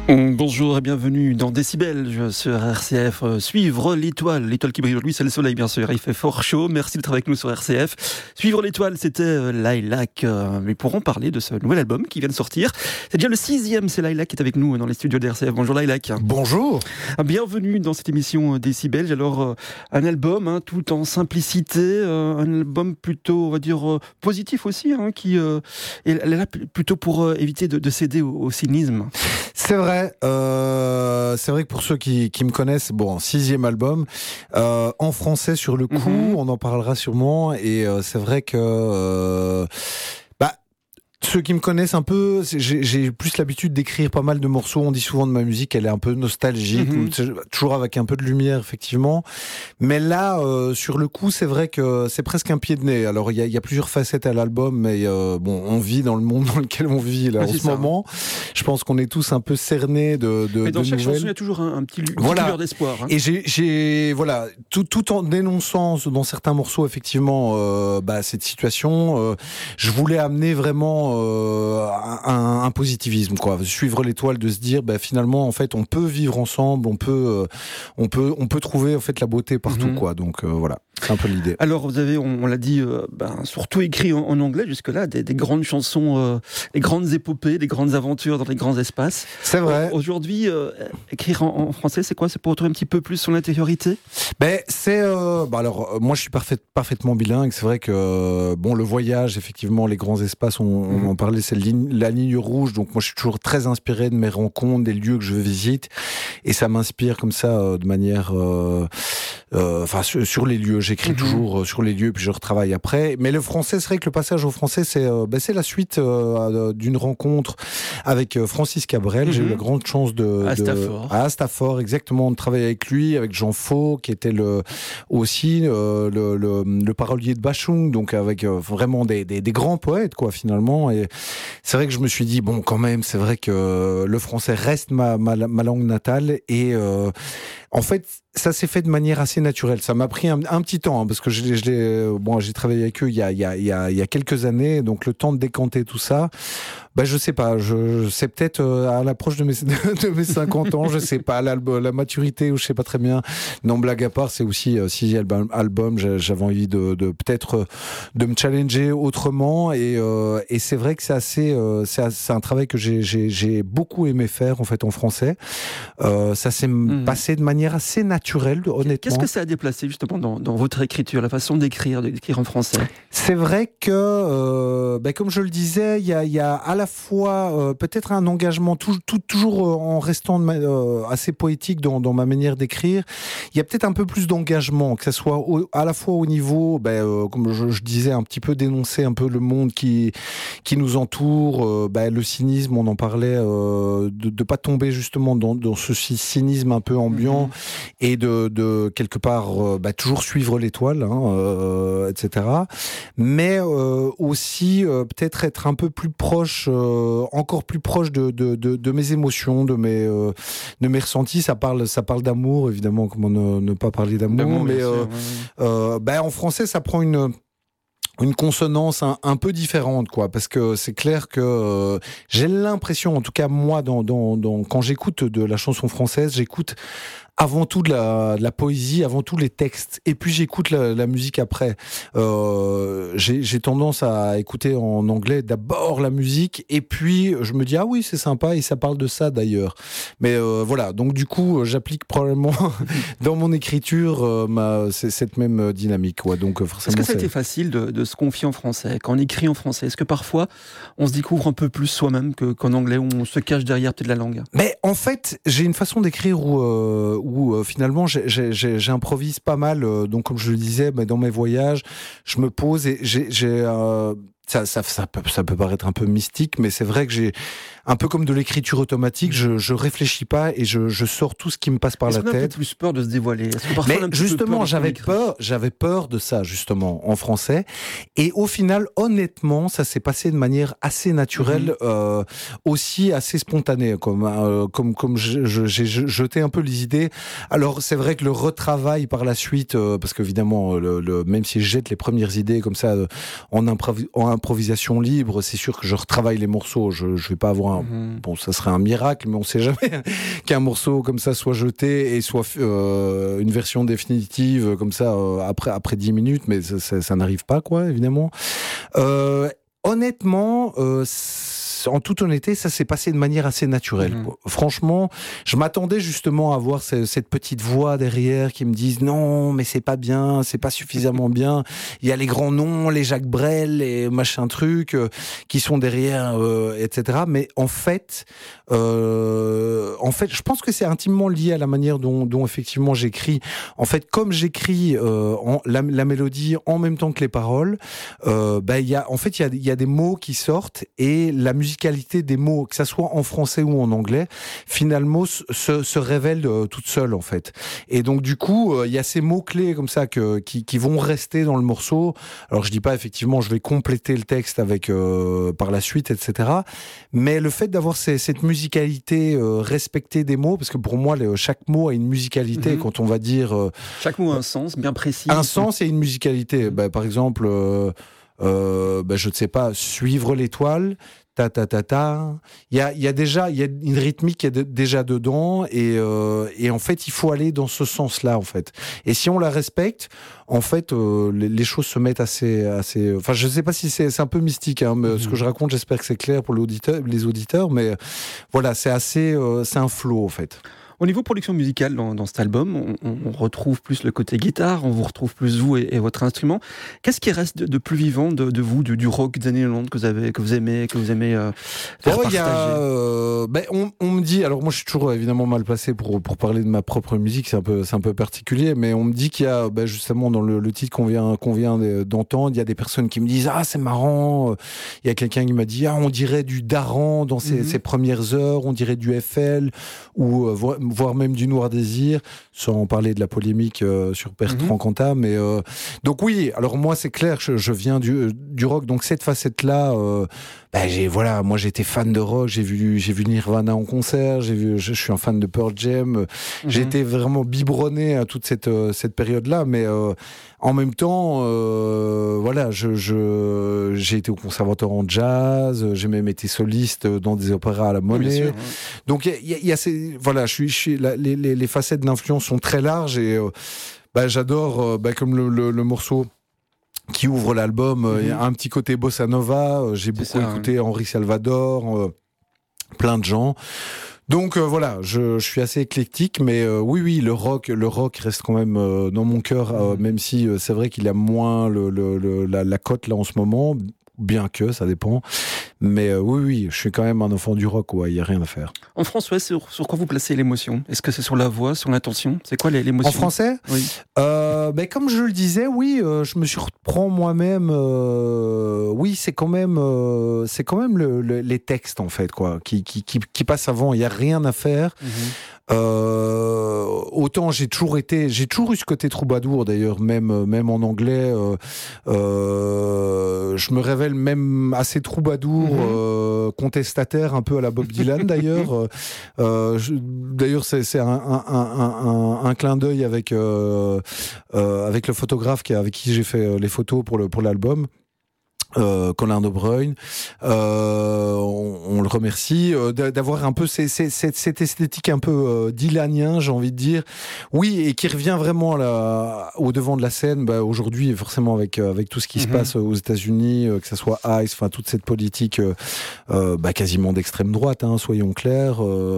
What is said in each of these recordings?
Bonjour et bienvenue dans Décibel sur RCF. Suivre l'étoile qui brille aujourd'hui, c'est le soleil bien sûr, il fait fort chaud, merci d'être avec nous sur RCF. Suivre l'étoile, c'était Lilac, mais pour en parler de ce nouvel album qui vient de sortir, c'est déjà le 6e, c'est Lilac qui est avec nous dans les studios de RCF. Bonjour Lilac. Bonjour. Bienvenue dans cette émission Décibel. Alors un album tout en simplicité, un album plutôt on va dire positif aussi, qui est là plutôt pour éviter de céder au cynisme. C'est vrai que pour ceux qui me connaissent, 6e album, en français sur le coup, on en parlera sûrement, et c'est vrai que... Ceux qui me connaissent un peu, j'ai plus l'habitude d'écrire pas mal de morceaux. On dit souvent de ma musique qu'elle est un peu nostalgique, toujours avec un peu de lumière, effectivement. Mais là, sur le coup, c'est vrai que c'est presque un pied de nez. Alors, il y a plusieurs facettes à l'album, mais on vit dans le monde dans lequel on vit là en ce moment. Je pense qu'on est tous un peu cernés de mais dans chaque nouvelles. chanson, il y a toujours un petit lueur d'espoir. Et j'ai tout en dénonçant dans certains morceaux effectivement cette situation, je voulais amener vraiment un positivisme, quoi. Suivre l'étoile, de se dire finalement en fait on peut vivre ensemble, on peut trouver en fait la beauté partout, quoi. Donc voilà, c'est un peu l'idée. Alors vous avez, on l'a dit, surtout écrit en anglais jusque-là, des grandes chansons, des grandes épopées, des grandes aventures dans les grands espaces. C'est vrai. Aujourd'hui, écrire en français, c'est quoi? C'est pour retrouver un petit peu plus son intériorité? Alors moi je suis parfaitement bilingue. C'est vrai que le voyage, effectivement, les grands espaces, on en parlait, c'est la ligne rouge. Donc moi je suis toujours très inspiré de mes rencontres, des lieux que je visite, et ça m'inspire comme ça de manière sur les lieux. J'écris toujours sur les lieux, puis je retravaille après. Mais le français, c'est vrai que le passage au français, c'est la suite d'une rencontre avec Francis Cabrel. J'ai eu la grande chance à Stafford, exactement, de travailler avec lui, avec Jean Faux, qui était aussi le parolier de Bachung, donc avec vraiment des grands poètes, quoi, finalement. Et c'est vrai que je me suis dit, quand même, c'est vrai que le français reste ma langue natale, et en fait, ça s'est fait de manière assez naturelle. Ça m'a pris un petit temps, parce que j'ai travaillé avec eux il y a quelques années, donc le temps de décanter tout ça. Je sais pas, c'est peut-être à l'approche de mes 50 ans, je sais pas, la maturité, ou je sais pas très bien. Non, blague à part, c'est aussi 6e album, j'avais envie de peut-être de me challenger autrement, et c'est vrai que c'est un travail que j'ai beaucoup aimé faire en fait en français. Ça s'est passé de manière assez naturelle, honnêtement. Qu'est-ce que ça a déplacé justement dans votre écriture, la façon d'écrire en français? C'est vrai que, comme je le disais, il y a à la fois peut-être un engagement toujours en restant assez poétique dans ma manière d'écrire. Il y a peut-être un peu plus d'engagement, que ça soit à la fois au niveau, comme je disais, un petit peu dénoncer un peu le monde qui nous entoure, le cynisme, on en parlait, de pas tomber justement dans ce cynisme un peu ambiant, et de quelque part toujours suivre l'étoile, etc. Mais aussi peut-être être un peu plus proche, encore plus proche de mes émotions, de mes ressentis. Ça parle d'amour, évidemment, comment ne pas parler d'amour, mais en français ça prend une consonance un peu différente, quoi, parce que c'est clair que j'ai l'impression, en tout cas moi, quand j'écoute de la chanson française, j'écoute avant tout de la poésie, avant tout les textes, et puis j'écoute la musique après. J'ai tendance à écouter en anglais d'abord la musique, et puis je me dis ah oui, c'est sympa, et ça parle de ça d'ailleurs. Mais voilà, donc du coup j'applique probablement dans mon écriture cette même dynamique, quoi. Donc forcément. Est-ce que ça a été facile de se confier en français quand on écrit en français? Est-ce que parfois on se découvre un peu plus soi-même qu'en anglais, où on se cache derrière peut-être la langue? Mais en fait, j'ai une façon d'écrire où finalement j'improvise pas mal, donc comme je le disais, dans mes voyages je me pose, et ça peut paraître un peu mystique, mais c'est vrai que j'ai un peu comme de l'écriture automatique. Je réfléchis pas, et je sors tout ce qui me passe par la tête. Est-ce qu'on a un peu plus peur de se dévoiler? Mais justement, j'avais peur de ça, justement, en français. Et au final, honnêtement, ça s'est passé de manière assez naturelle, aussi assez spontanée, comme j'ai jeté un peu les idées. Alors, c'est vrai que le retravail par la suite, parce qu'évidemment, même si je jette les premières idées comme ça, en improvisation libre, c'est sûr que je retravaille les morceaux. Je vais pas avoir bon, ça serait un miracle, mais on sait jamais qu'un morceau comme ça soit jeté et soit une version définitive comme ça après 10 minutes, mais ça n'arrive pas, quoi, évidemment. Honnêtement, en toute honnêteté, ça s'est passé de manière assez naturelle. Franchement, je m'attendais justement à avoir cette petite voix derrière qui me dise non, mais c'est pas bien, c'est pas suffisamment bien. Il y a les grands noms, les Jacques Brel, les machin trucs qui sont derrière, etc. Mais en fait, je pense que c'est intimement lié à la manière dont effectivement j'écris. En fait, comme j'écris la mélodie en même temps que les paroles, il y a des mots qui sortent et la musicalité des mots, que ça soit en français ou en anglais, finalement se révèle toute seule en fait. Et donc du coup, il y a ces mots clés comme ça qui vont rester dans le morceau. Alors je dis pas effectivement, je vais compléter le texte avec par la suite, etc. Mais le fait d'avoir cette musicalité respectée des mots, parce que pour moi chaque mot a une musicalité. Quand on va dire chaque mot a un sens bien précis. Un sens et une musicalité. Par exemple. Je ne sais pas, suivre l'étoile, ta ta ta ta. Il y a une rythmique qui est déjà dedans et en fait il faut aller dans ce sens-là en fait. Et si on la respecte, en fait les choses se mettent assez. Enfin, je ne sais pas si c'est un peu mystique, hein, mais ce que je raconte, j'espère que c'est clair pour les auditeurs, mais voilà, c'est un flow en fait. Au niveau production musicale dans cet album, on retrouve plus le côté guitare, on vous retrouve plus vous et votre instrument. Qu'est-ce qui reste de plus vivant de vous, du rock des années 90 que vous aimez faire partager? On me dit, alors moi je suis toujours évidemment mal placé pour parler de ma propre musique, c'est un peu particulier, mais on me dit qu'il y a justement dans le titre qu'on vient d'entendre, il y a des personnes qui me disent c'est marrant, il y a quelqu'un qui m'a dit on dirait du Daran dans ses premières heures, on dirait du FL ou voire même du Noir Désir, sans parler de la polémique sur Bertrand Cantat. Mais donc oui, alors moi c'est clair, je viens du rock, donc cette facette-là, moi j'étais fan de rock, j'ai vu Nirvana en concert, je suis un fan de Pearl Jam, j'ai été vraiment biberonné à toute cette période-là, mais en même temps, j'ai été au conservatoire en jazz, j'ai même été soliste dans des opéras à la Monnaie. Oui, bien sûr, ouais. Donc il y a les facettes d'influence sont très larges et j'adore comme le morceau qui ouvre l'album, il y a un petit côté bossa nova, j'ai beaucoup écouté Henri Salvador, plein de gens. Donc je suis assez éclectique, mais oui, le rock reste quand même dans mon cœur, même si c'est vrai qu'il a moins la cote là en ce moment, bien que ça dépend. Mais oui, je suis quand même un enfant du rock, il y a rien à faire. En français, sur quoi vous placez l'émotion? Est-ce que c'est sur la voix, sur l'intention? C'est quoi l'émotion? En français? Oui. Comme je le disais, oui, je me surprends moi-même. Oui, c'est quand même les textes en fait, quoi, qui passent avant. Il y a rien à faire. Autant j'ai toujours eu ce côté troubadour d'ailleurs, même en anglais. Je me révèle même assez troubadour, contestataire, un peu à la Bob Dylan d'ailleurs. D'ailleurs, c'est un clin d'œil avec le photographe avec qui j'ai fait les photos pour l'album. Colin De Bruyne, on le remercie d'avoir un peu cette esthétique un peu dylanien, j'ai envie de dire, oui, et qui revient vraiment au devant de la scène aujourd'hui, forcément avec tout ce qui se passe aux États-Unis, que ça soit ICE, enfin toute cette politique quasiment d'extrême droite, soyons clairs.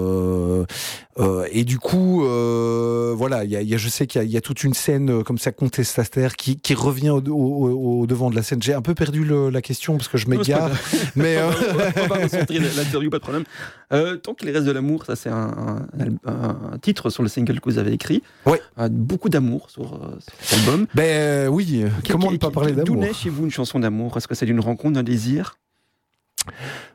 Et du coup, je sais qu'il y a toute une scène comme ça contestataire qui revient au devant de la scène. J'ai un peu perdu la question parce que je m'égare, mais on va recentrer l'interview, pas de problème. Tant qu'il reste de l'amour, ça c'est un titre sur le single que vous avez écrit. Ouais. Beaucoup d'amour sur cet album. Oui. Comment ne pas parler d'amour? D'où naît chez vous une chanson d'amour? Est-ce que c'est d'une rencontre, d'un désir?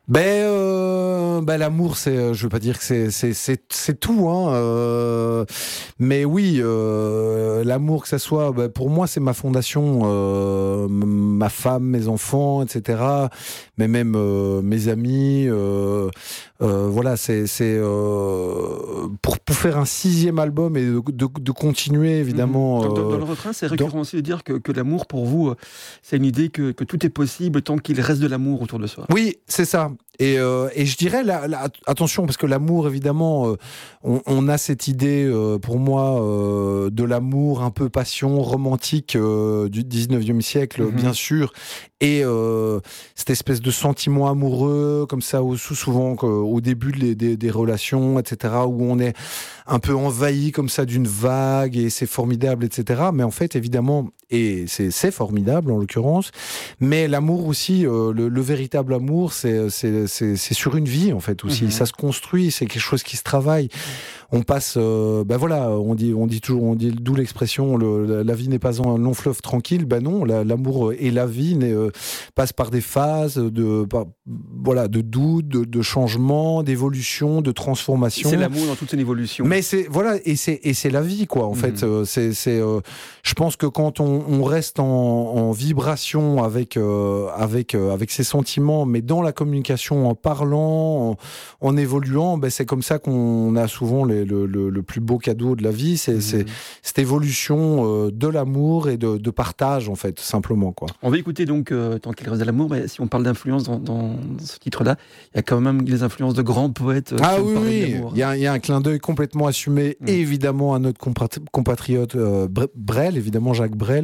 L'amour, je veux pas dire que c'est tout, hein. Mais oui, l'amour, que ça soit, pour moi, c'est ma fondation, ma femme, mes enfants, etc. Mais même mes amis. Voilà, c'est pour faire un 6e album et de continuer, évidemment. Dans le refrain, c'est récurrent aussi de dire que l'amour, pour vous, c'est une idée que tout est possible tant qu'il reste de l'amour autour de soi. Oui, c'est ça. Et je dirais, attention, parce que l'amour, évidemment, on a cette idée, pour moi, de l'amour un peu passion romantique du 19e siècle, bien sûr, et cette espèce de sentiment amoureux, comme ça, souvent au début des relations, etc., où on est un peu envahi comme ça d'une vague, et c'est formidable, etc. Mais en fait, évidemment, et c'est formidable en l'occurrence, mais l'amour aussi, le véritable amour, c'est sur une vie en fait aussi. Ça se construit, c'est quelque chose qui se travaille. On passe, on dit toujours, d'où l'expression, la vie n'est pas un long fleuve tranquille. Non, l'amour et la vie passent par des phases de doute, de changement, d'évolution, de transformation. C'est l'amour dans toute son évolution. Mais c'est la vie quoi. En fait, je pense que quand on reste en vibration avec ses sentiments, mais dans la communication, en parlant, en évoluant, c'est comme ça qu'on a souvent le plus beau cadeau de la vie, c'est cette évolution de l'amour et de partage, en fait, simplement, quoi. On va écouter donc Tant qu'il reste de l'amour, mais si on parle d'influence dans ce titre-là, il y a quand même des influences de grands poètes. Oui, il y a un clin d'œil complètement assumé, évidemment, à notre compatriote Brel, évidemment Jacques Brel.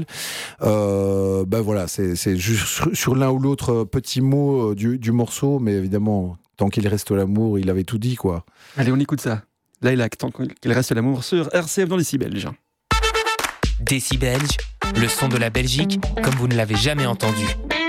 C'est juste sur l'un ou l'autre petit mot du morceau, mais évidemment, tant qu'il reste l'amour, il avait tout dit, quoi. Allez, on écoute ça. Lilac, tant qu'il reste l'amour, sur RCF dans Décibelge. Décibelge, le son de la Belgique comme vous ne l'avez jamais entendu.